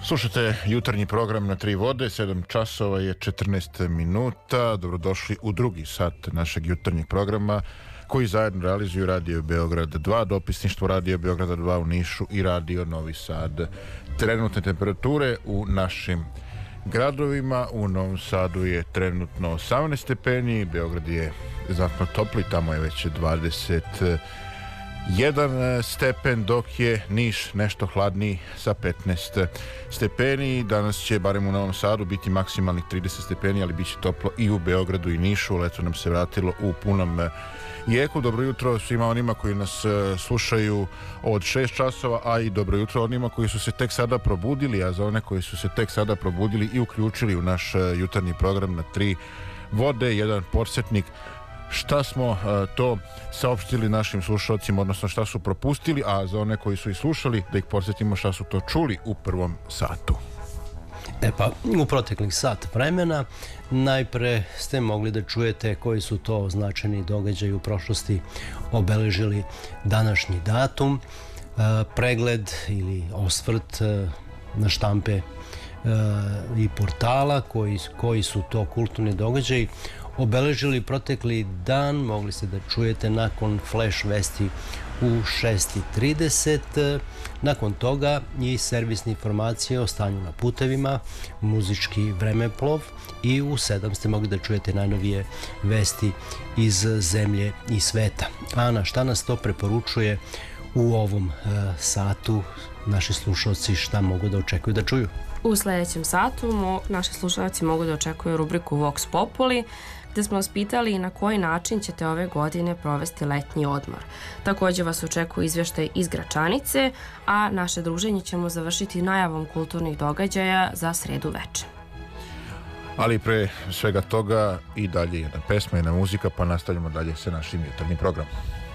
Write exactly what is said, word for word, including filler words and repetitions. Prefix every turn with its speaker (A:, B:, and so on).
A: Slušate jutarnji program na Tri vode, sedam časova je četrnaest minuta. Dobrodošli u drugi sat našeg jutarnjeg programa koji zajedno realizuju Radio Beograd dva, dopisništvo Radio Beograda dva u Nišu i Radio Novi Sad. Trenutne temperature u našim gradovima: u Novom Sadu je trenutno osamnaest stepeni, Beograd je znatno topli, tamo je već dvadeset jedan stepen, dok je Niš nešto hladniji sa petnaest stepeni. Danas će, barem u Novom Sadu, biti maksimalnih trideset stepeni, ali bit će toplo i u Beogradu i Nišu. Leto nam se vratilo u punom jeku. Dobro jutro svima onima koji nas slušaju od šest časova, a i dobro jutro onima koji su se tek sada probudili, a za one koji su se tek sada probudili i uključili u naš jutarnji program na Tri vode, jedan podsjetnik šta smo uh, to saopštili našim slušalcima, odnosno šta su propustili, a za one koji su i slušali, da ih podsjetimo šta su to čuli u prvom satu.
B: E pa, u proteklih sat vremena najpre ste mogli da čujete koji su to značajni događaji u prošlosti obeležili današnji datum, uh, pregled ili osvrt uh, na štampe uh, i portala koji, koji su to kulturni događaji obeležili protekli dan. Mogli ste da čujete nakon flash vesti u šest i trideset. Nakon toga i servisne informacije o stanju na putevima, muzički vremeplov, i u sedam ste mogli da čujete najnovije vesti iz zemlje i sveta. A na šta nas to preporučuje u ovom uh, satu naši slušalci, šta mogu da očekuju da čuju?
C: U sljedećem satu mo, naši slušalci mogu da očekuju rubriku Vox Populi, gde smo vas pitali na koji način ćete ove godine provesti letnji odmor. Također vas očekuje izvještaj iz Gračanice, a naše druženje ćemo završiti najavom kulturnih događaja za sredu veče.
A: Ali pre svega toga i dalje jedna pesma, jedna muzika, pa nastavljamo dalje sa našim jutarnjim programom.